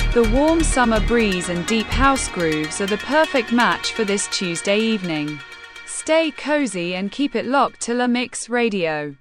The warm summer breeze and deep house grooves are the perfect match for this Tuesday evening. Stay cozy and keep it locked to La Mix Radio.